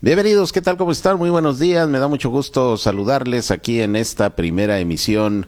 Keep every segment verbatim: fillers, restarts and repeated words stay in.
Bienvenidos, ¿qué tal? ¿Cómo están? Muy buenos días, me da mucho gusto saludarles aquí en esta primera emisión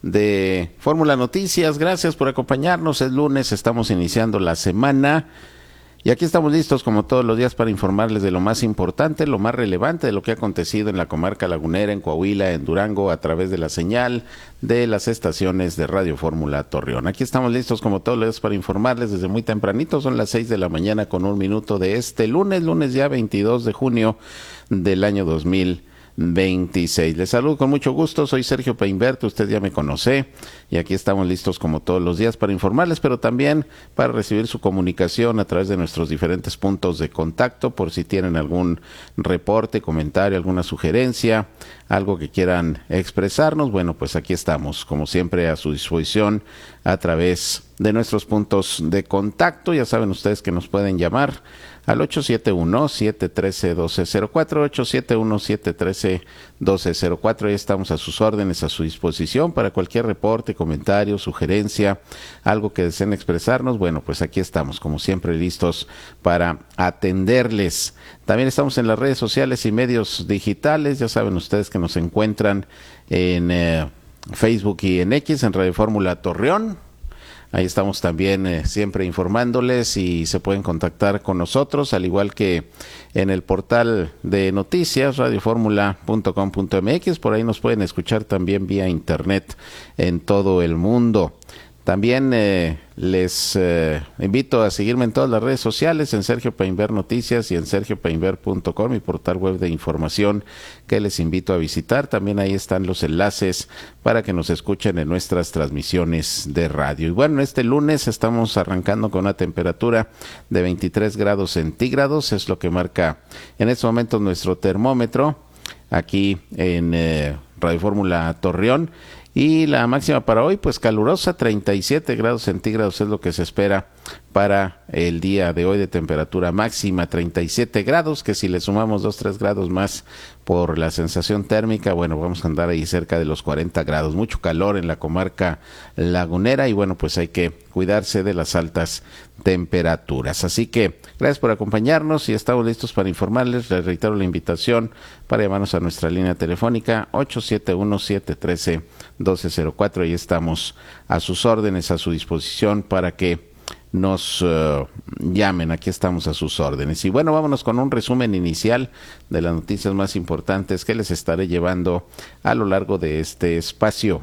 de Fórmula Noticias. Gracias por acompañarnos, es lunes, estamos iniciando la semana y aquí estamos listos como todos los días para informarles de lo más importante, lo más relevante de lo que ha acontecido en la comarca lagunera, en Coahuila, en Durango, a través de la señal de las estaciones de Radio Fórmula Torreón. Aquí estamos listos como todos los días para informarles desde muy tempranito, son las seis de la mañana con un minuto de este lunes, lunes ya veintidós de junio del año dos mil veintiséis. Les saludo con mucho gusto, soy Sergio Peinberto, usted ya me conoce y aquí estamos listos como todos los días para informarles, pero también para recibir su comunicación a través de nuestros diferentes puntos de contacto por si tienen algún reporte, comentario, alguna sugerencia, algo que quieran expresarnos. Bueno, pues aquí estamos, como siempre, a su disposición a través de nuestros puntos de contacto. Ya saben ustedes que nos pueden llamar al ocho siete uno, siete uno tres, uno dos cero cuatro, ocho siete uno, siete uno tres, uno dos cero cuatro. Ahí estamos a sus órdenes, a su disposición para cualquier reporte, comentario, sugerencia, algo que deseen expresarnos. Bueno, pues aquí estamos, como siempre, listos para atenderles. También estamos en las redes sociales y medios digitales. Ya saben ustedes que nos encuentran en eh, Facebook y en X, en Radio Fórmula Torreón. Ahí estamos también eh, siempre informándoles y se pueden contactar con nosotros, al igual que en el portal de noticias, radio fórmula punto com punto m x. Por ahí nos pueden escuchar también vía internet en todo el mundo. También eh, les eh, invito a seguirme en todas las redes sociales, en Sergio Peinber Noticias y en sergio peinber punto com, mi portal web de información que les invito a visitar. También ahí están los enlaces para que nos escuchen en nuestras transmisiones de radio. Y bueno, este lunes estamos arrancando con una temperatura de veintitrés grados centígrados, es lo que marca en estos momentos nuestro termómetro aquí en eh, Radio Fórmula Torreón. Y la máxima para hoy, pues calurosa, treinta y siete grados centígrados es lo que se espera para el día de hoy de temperatura máxima, treinta y siete grados, que si le sumamos dos, tres grados más por la sensación térmica, bueno, vamos a andar ahí cerca de los cuarenta grados. Mucho calor en la comarca lagunera y bueno, pues hay que cuidarse de las altas temperaturas. Así que gracias por acompañarnos y estamos listos para informarles. Les reitero la invitación para llamarnos a nuestra línea telefónica ocho siete uno, siete uno tres, uno dos cero cuatro. Ahí estamos a sus órdenes, a su disposición para que nos uh, llamen. Aquí estamos a sus órdenes. Y bueno, vámonos con un resumen inicial de las noticias más importantes que les estaré llevando a lo largo de este espacio.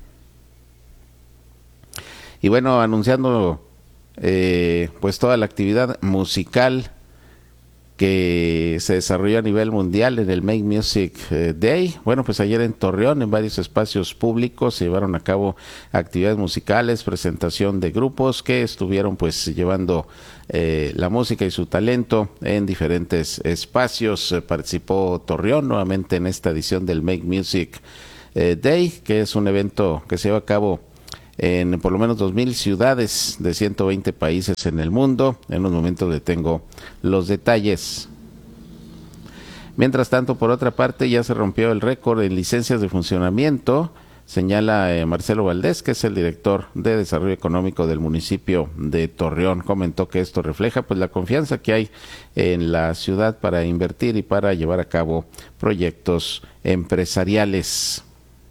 Y bueno, anunciando eh, pues toda la actividad musical que se desarrolló a nivel mundial en el Make Music Day. Bueno, pues ayer en Torreón, en varios espacios públicos, se llevaron a cabo actividades musicales, presentación de grupos que estuvieron pues llevando eh, la música y su talento en diferentes espacios. Eh, participó Torreón nuevamente en esta edición del Make Music eh, Day, que es un evento que se lleva a cabo en por lo menos dos mil ciudades de ciento veinte países en el mundo. En unos momentos le tengo los detalles. Mientras tanto, por otra parte, ya se rompió el récord en licencias de funcionamiento, señala eh, Marcelo Valdés, que es el director de Desarrollo Económico del municipio de Torreón. Comentó que esto refleja pues la confianza que hay en la ciudad para invertir y para llevar a cabo proyectos empresariales.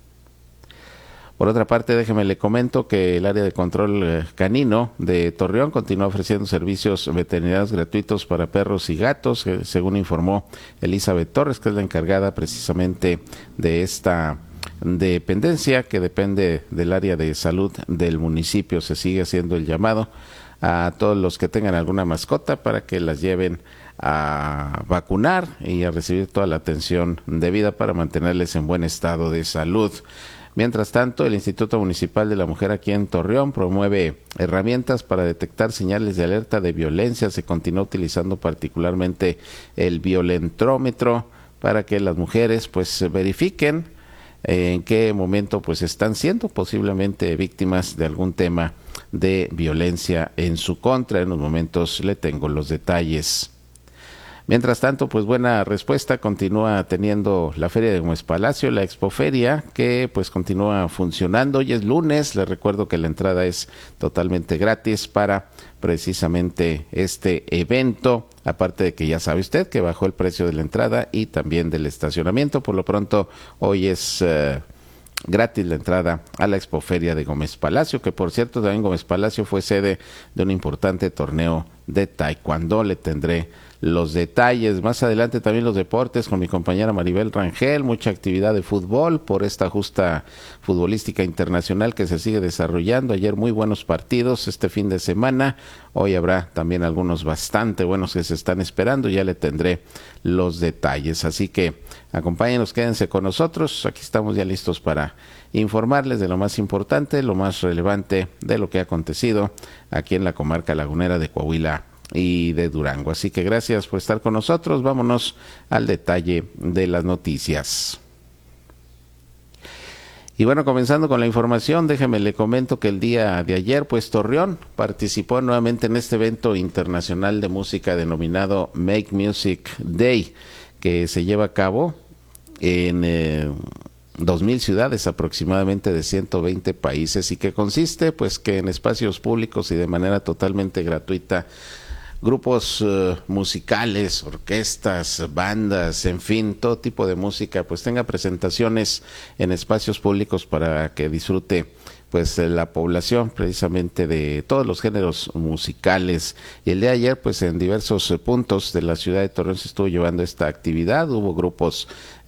Por otra parte, déjeme le comento que el área de control canino de Torreón continúa ofreciendo servicios veterinarios gratuitos para perros y gatos, eh, según informó Elizabeth Torres, que es la encargada precisamente de esta dependencia que depende del área de salud del municipio. Se sigue haciendo el llamado a todos los que tengan alguna mascota para que las lleven a vacunar y a recibir toda la atención debida para mantenerles en buen estado de salud. Mientras tanto, el Instituto Municipal de la Mujer aquí en Torreón promueve herramientas para detectar señales de alerta de violencia. Se continúa utilizando particularmente el violentrómetro para que las mujeres pues verifiquen en qué momento pues están siendo posiblemente víctimas de algún tema de violencia en su contra. En unos momentos le tengo los detalles. Mientras tanto, pues buena respuesta continúa teniendo la Feria de Gómez Palacio, la Expoferia, que pues continúa funcionando. Hoy es lunes, les recuerdo que la entrada es totalmente gratis para precisamente este evento. aparte de que ya sabe usted que bajó el precio de la entrada y también del estacionamiento. Por lo pronto, hoy es uh, gratis la entrada a la Expoferia de Gómez Palacio, que por cierto también Gómez Palacio fue sede de un importante torneo de taekwondo. Le tendré los detalles. Más adelante también los deportes con mi compañera Maribel Rangel, mucha actividad de fútbol por esta justa futbolística internacional que se sigue desarrollando. Ayer muy buenos partidos este fin de semana, hoy habrá también algunos bastante buenos que se están esperando, ya le tendré los detalles, así que acompáñenos, quédense con nosotros, aquí estamos ya listos para informarles de lo más importante, lo más relevante de lo que ha acontecido aquí en la comarca lagunera de Coahuila y de Durango. Así que gracias por estar con nosotros. Vámonos al detalle de las noticias. Y bueno, comenzando con la información, déjeme le comento que el día de ayer, pues Torreón participó nuevamente en este evento internacional de música denominado Make Music Day, que se lleva a cabo en eh, dos mil ciudades aproximadamente de ciento veinte países y que consiste pues que en espacios públicos y de manera totalmente gratuita grupos uh, musicales, orquestas, bandas, en fin, todo tipo de música, pues tenga presentaciones en espacios públicos para que disfrute pues la población precisamente de todos los géneros musicales. Y el día de ayer pues en diversos eh, puntos de la ciudad de Torreón se estuvo llevando esta actividad, hubo grupos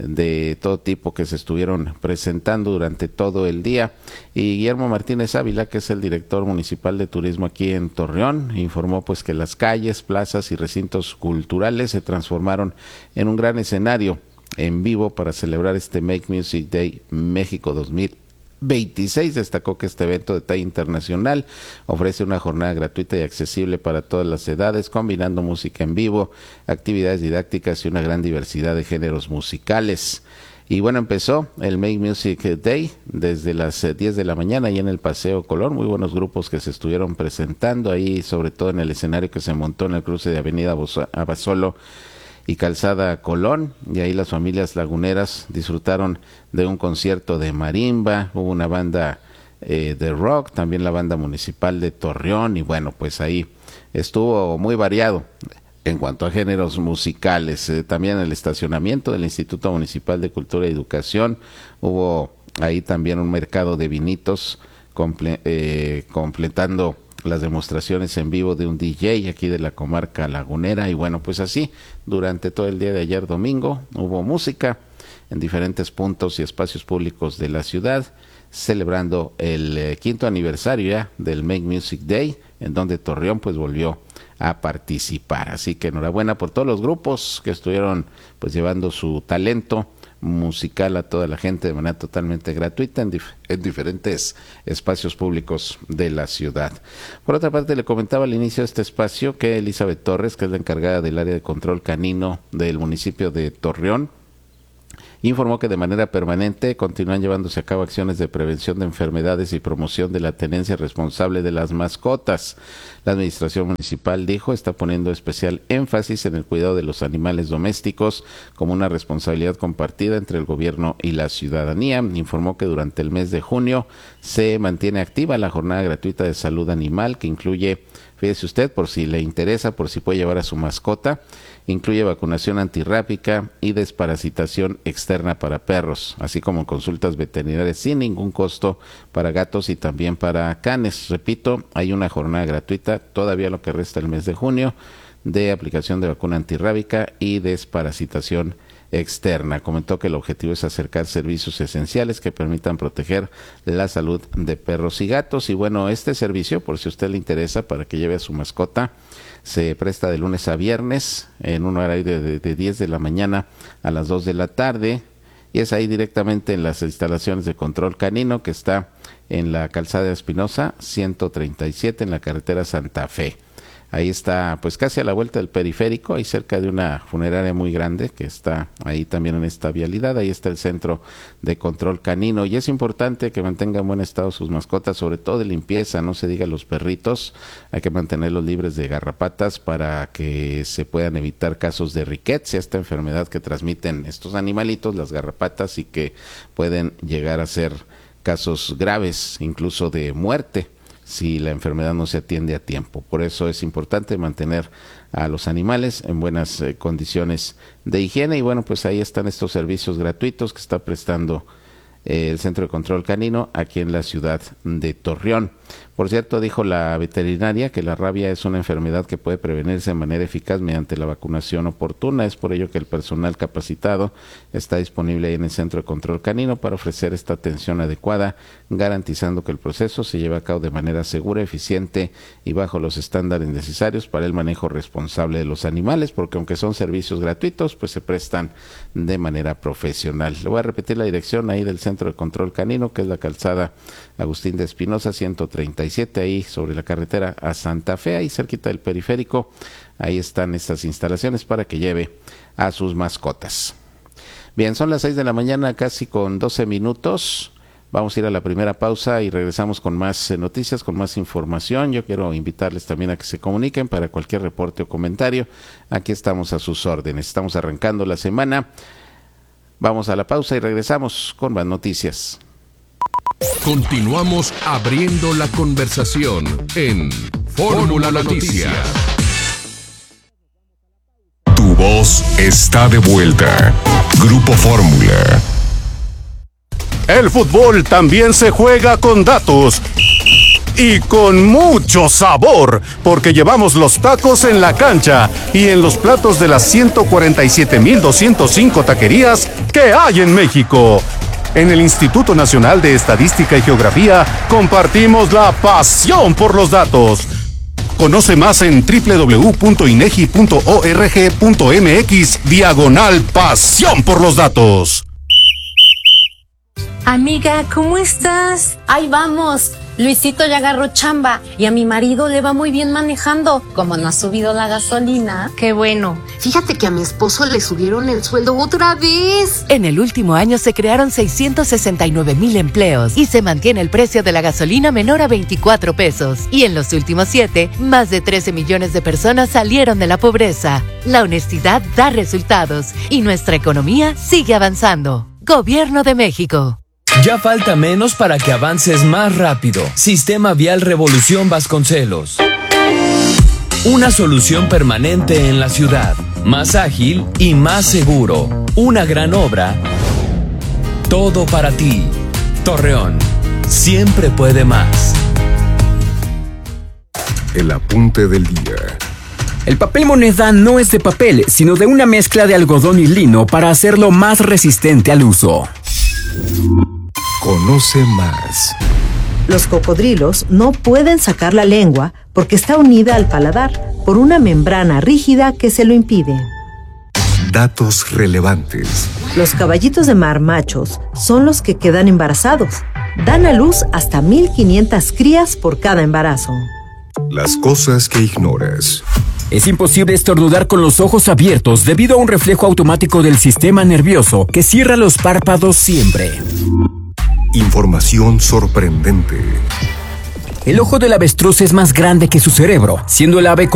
de todo tipo que se estuvieron presentando durante todo el día, y Guillermo Martínez Ávila, que es el director municipal de turismo aquí en Torreón, informó pues que las calles, plazas y recintos culturales se transformaron en un gran escenario en vivo para celebrar este Make Music Day México dos mil veintiséis. Destacó que este evento de talla internacional ofrece una jornada gratuita y accesible para todas las edades, combinando música en vivo, actividades didácticas y una gran diversidad de géneros musicales. Y bueno, empezó el Make Music Day desde las diez de la mañana y en el Paseo Colón, muy buenos grupos que se estuvieron presentando ahí, sobre todo en el escenario que se montó en el cruce de Avenida Abasolo y Calzada Colón, y ahí las familias laguneras disfrutaron de un concierto de marimba, hubo una banda eh, de rock, también la banda municipal de Torreón, y bueno, pues ahí estuvo muy variado en cuanto a géneros musicales. Eh, también el estacionamiento del Instituto Municipal de Cultura y Educación, hubo ahí también un mercado de vinitos comple eh, completando las demostraciones en vivo de un D J aquí de la comarca lagunera. Y bueno, pues así durante todo el día de ayer domingo hubo música en diferentes puntos y espacios públicos de la ciudad, celebrando el eh, quinto aniversario ya del Make Music Day, en donde Torreón pues volvió a participar. Así que enhorabuena por todos los grupos que estuvieron pues llevando su talento musical a toda la gente de manera totalmente gratuita en, dif en diferentes espacios públicos de la ciudad. Por otra parte, le comentaba al inicio de este espacio que Elizabeth Torres, que es la encargada del área de control canino del municipio de Torreón, informó que de manera permanente continúan llevándose a cabo acciones de prevención de enfermedades y promoción de la tenencia responsable de las mascotas. La administración municipal, dijo, está poniendo especial énfasis en el cuidado de los animales domésticos como una responsabilidad compartida entre el gobierno y la ciudadanía. Informó que durante el mes de junio se mantiene activa la jornada gratuita de salud animal, que incluye, fíjese usted, por si le interesa, por si puede llevar a su mascota, incluye vacunación antirrábica y desparasitación externa para perros, así como consultas veterinarias sin ningún costo para gatos y también para canes. Repito, hay una jornada gratuita todavía lo que resta el mes de junio de aplicación de vacuna antirrábica y desparasitación externa. Comentó que el objetivo es acercar servicios esenciales que permitan proteger la salud de perros y gatos. Y bueno, este servicio, por si a usted le interesa, para que lleve a su mascota, se presta de lunes a viernes en un horario de, de, de diez de la mañana a las dos de la tarde, y es ahí directamente en las instalaciones de control canino, que está en la calzada de Espinosa ciento treinta y siete en la carretera Santa Fe. Ahí está, pues casi a la vuelta del periférico, ahí cerca de una funeraria muy grande que está ahí también en esta vialidad. Ahí está el centro de control canino, y es importante que mantengan en buen estado sus mascotas, sobre todo de limpieza, no se diga los perritos, hay que mantenerlos libres de garrapatas para que se puedan evitar casos de riqueza, esta enfermedad que transmiten estos animalitos, las garrapatas, y que pueden llegar a ser casos graves, incluso de muerte. si la enfermedad no se atiende a tiempo. Por eso es importante mantener a los animales en buenas eh, condiciones de higiene. Y bueno, pues ahí están estos servicios gratuitos que está prestando eh, el Centro de Control Canino aquí en la ciudad de Torreón. Por cierto, dijo la veterinaria que la rabia es una enfermedad que puede prevenirse de manera eficaz mediante la vacunación oportuna. Es por ello que el personal capacitado está disponible ahí en el Centro de Control Canino para ofrecer esta atención adecuada, garantizando que el proceso se lleve a cabo de manera segura, eficiente y bajo los estándares necesarios para el manejo responsable de los animales, porque aunque son servicios gratuitos, pues se prestan de manera profesional. Le voy a repetir la dirección ahí del Centro de Control Canino, que es la calzada Agustín de Espinosa, ciento treinta y siete, ahí sobre la carretera a Santa Fe, ahí cerquita del periférico. Ahí están estas instalaciones para que lleve a sus mascotas. Bien, son las seis de la mañana, casi con doce minutos. Vamos a ir a la primera pausa y regresamos con más eh, noticias, con más información. Yo quiero invitarles también a que se comuniquen para cualquier reporte o comentario. Aquí estamos a sus órdenes. Estamos arrancando la semana. Vamos a la pausa y regresamos con más noticias. Continuamos abriendo la conversación en Fórmula Noticias. Tu voz está de vuelta. Grupo Fórmula. El fútbol también se juega con datos y con mucho sabor, porque llevamos los tacos en la cancha y en los platos de las ciento cuarenta y siete mil doscientas cinco taquerías que hay en México. En el Instituto Nacional de Estadística y Geografía compartimos la pasión por los datos. Conoce más en doble u doble u doble u punto inegi punto org punto mx diagonal pasión por los datos. Amiga, ¿cómo estás? Ahí vamos. Luisito ya agarró chamba y a mi marido le va muy bien manejando. Como no ha subido la gasolina. Qué bueno. Fíjate que a mi esposo le subieron el sueldo otra vez. En el último año se crearon seiscientos sesenta y nueve mil empleos y se mantiene el precio de la gasolina menor a veinticuatro pesos. Y en los últimos siete, más de trece millones de personas salieron de la pobreza. La honestidad da resultados y nuestra economía sigue avanzando. Gobierno de México. Ya falta menos para que avances más rápido. Sistema Vial Revolución Vasconcelos. Una solución permanente en la ciudad. Más ágil y más seguro. Una gran obra. Todo para ti. Torreón. Siempre puede más. El apunte del día. El papel moneda no es de papel, sino de una mezcla de algodón y lino para hacerlo más resistente al uso. Conoce más. Los cocodrilos no pueden sacar la lengua porque está unida al paladar por una membrana rígida que se lo impide. Datos relevantes. Los caballitos de mar machos son los que quedan embarazados. Dan a luz hasta mil quinientas crías por cada embarazo. Las cosas que ignoras. Es imposible estornudar con los ojos abiertos debido a un reflejo automático del sistema nervioso que cierra los párpados siempre. Información sorprendente. El ojo del avestruz es más grande que su cerebro, siendo el ave